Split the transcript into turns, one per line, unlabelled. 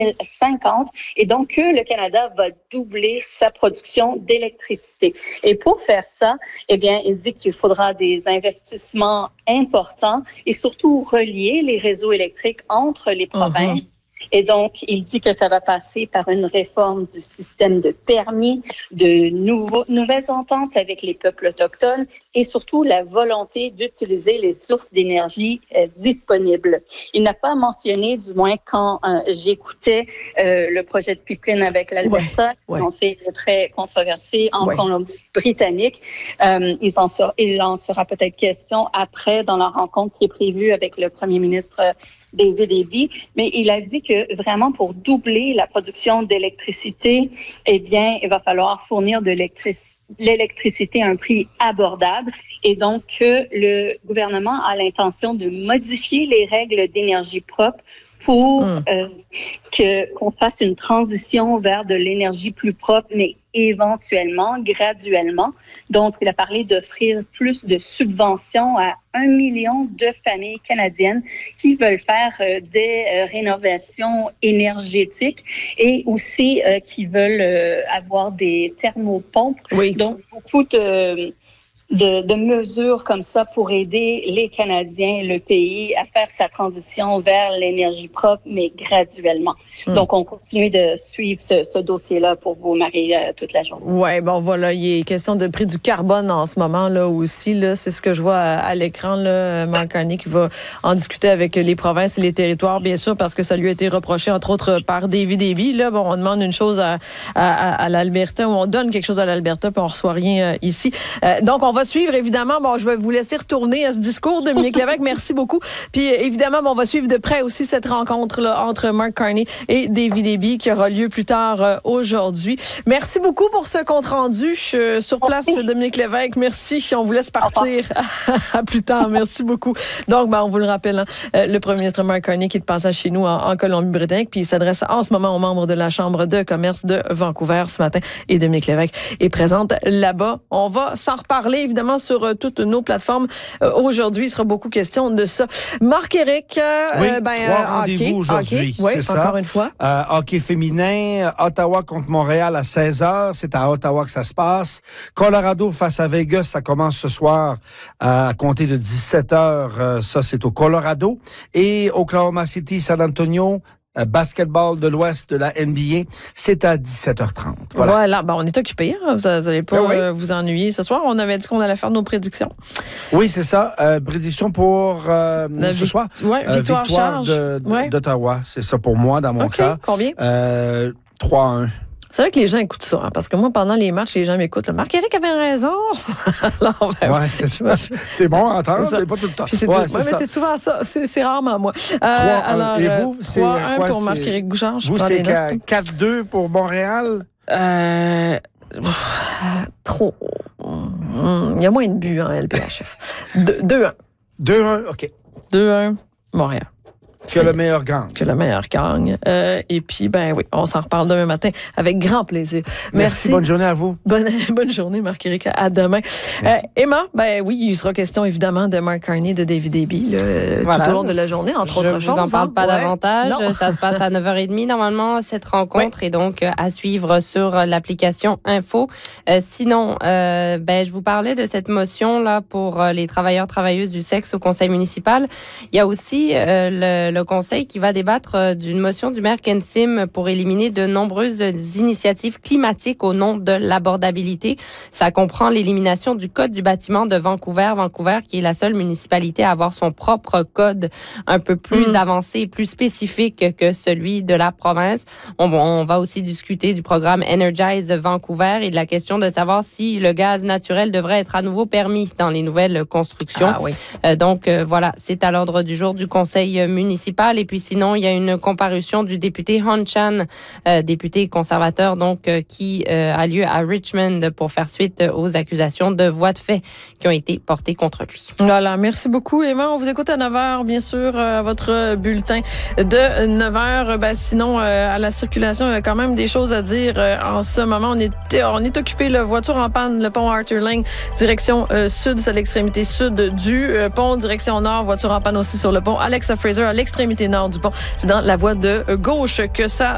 2050 et donc que le Canada va doubler sa production d'électricité. Et pour faire ça, eh bien, il dit qu'il faudra des investissements importants et surtout relier les réseaux électriques entre les provinces. Et donc, il dit que ça va passer par une réforme du système de permis, de nouvelles ententes avec les peuples autochtones et surtout la volonté d'utiliser les sources d'énergie disponibles. Il n'a pas mentionné, du moins quand j'écoutais le projet de pipeline avec l'Alberta, c'est très controversé en Colombie-Britannique. Il en sera peut-être question après dans la rencontre qui est prévue avec le premier ministre David Eby, mais il a dit que vraiment pour doubler la production d'électricité, eh bien, il va falloir fournir de l'électricité à un prix abordable et donc que le gouvernement a l'intention de modifier les règles d'énergie propre pour qu'on fasse une transition vers de l'énergie plus propre, mais éventuellement, graduellement. Donc, il a parlé d'offrir plus de subventions à 1 million de familles canadiennes qui veulent faire des rénovations énergétiques et aussi qui veulent avoir des thermopompes. Oui. Donc, beaucoup de mesures comme ça pour aider les Canadiens, le pays, à faire sa transition vers l'énergie propre, mais graduellement. Donc, on continue de suivre ce dossier-là pour vous, Marie, toute la journée.
Oui, bon, voilà, il est question de prix du carbone en ce moment, là, aussi, là. C'est ce que je vois à l'écran, là, Mark Carney qui va en discuter avec les provinces et les territoires, bien sûr, parce que ça lui a été reproché, entre autres, par David Eby. Là, bon, on demande une chose à l'Alberta, ou on donne quelque chose à l'Alberta, puis on reçoit rien ici. Donc, on va suivre, évidemment. Bon, je vais vous laisser retourner à ce discours, Dominique Lévesque. Merci beaucoup. Puis, évidemment, on va suivre de près aussi cette rencontre-là entre Mark Carney et David Eby qui aura lieu plus tard aujourd'hui. Merci beaucoup pour ce compte-rendu. Sur place, Dominique Lévesque. Merci. On vous laisse partir à plus tard. Merci beaucoup. Donc, on vous le rappelle, le premier ministre Mark Carney qui est de passage chez nous en Colombie-Britannique, puis il s'adresse en ce moment aux membres de la Chambre de commerce de Vancouver ce matin. Et Dominique Lévesque est présente là-bas. On va s'en reparler, évidemment, sur toutes nos plateformes. Aujourd'hui, il sera beaucoup question de ça. Marc-Éric,
3 rendez-vous aujourd'hui, c'est ça.
Encore une fois.
Hockey féminin, Ottawa contre Montréal à 16h. C'est à Ottawa que ça se passe. Colorado face à Vegas, ça commence ce soir à compter de 17h. Ça, c'est au Colorado. Et Oklahoma City, San Antonio, basketball de l'Ouest de la NBA, c'est à 17h30.
Voilà, on est occupés. Hein? Vous n'allez pas vous ennuyer ce soir. On avait dit qu'on allait faire nos prédictions.
Oui, c'est ça. Prédiction pour ce soir.
Victoire
d'Ottawa. C'est ça pour moi, dans mon cas.
Combien?
3-1.
C'est vrai que les gens écoutent ça, parce que moi, pendant les matchs, les gens m'écoutent. Marc-Éric avait raison.
C'est ça. C'est bon à entendre, mais pas tout le temps.
Mais c'est souvent ça. C'est rarement moi.
3-1. Et vous, c'est
3-1
quoi?
pour Marc-Éric Bouchard.
Vous, c'est 4-2 pour Montréal?
Trop. Il y a moins de buts en LPHF. 2-1.
2-1, OK.
2-1, Montréal.
Que le meilleur gagne.
Que le meilleur gagne. Et puis, on s'en reparle demain matin avec grand plaisir.
Merci. Bonne journée à vous.
Bonne journée, Marc-Éric. À demain. Emma, il sera question évidemment de Mark Carney, de David Eby tout au long de la journée, entre autres choses.
Je vous en parle pas davantage. Ça se passe à 9h30 normalement, cette rencontre, et donc à suivre sur l'application Info. Sinon, je vous parlais de cette motion-là pour les travailleurs-travailleuses du sexe au conseil municipal. Il y a aussi le conseil qui va débattre d'une motion du maire Ken Sim pour éliminer de nombreuses initiatives climatiques au nom de l'abordabilité. Ça comprend l'élimination du code du bâtiment de Vancouver. Vancouver, qui est la seule municipalité à avoir son propre code un peu plus avancé, plus spécifique que celui de la province. On va aussi discuter du programme Energize Vancouver et de la question de savoir si le gaz naturel devrait être à nouveau permis dans les nouvelles constructions. Donc, voilà, c'est à l'ordre du jour du conseil municipal. Et puis sinon, il y a une comparution du député Hon Chan, député conservateur, donc qui a lieu à Richmond pour faire suite aux accusations de voies de fait qui ont été portées contre lui.
Voilà, merci beaucoup, Emma. On vous écoute à 9h, bien sûr, à votre bulletin de 9h. Sinon, à la circulation, il y a quand même des choses à dire en ce moment. On est occupé, la voiture en panne, le pont Arthur Lang, direction sud, c'est à l'extrémité sud du pont, direction nord, voiture en panne aussi sur le pont Alexa Fraser, à l'extrémité nord du pont. C'est dans la voie de gauche que ça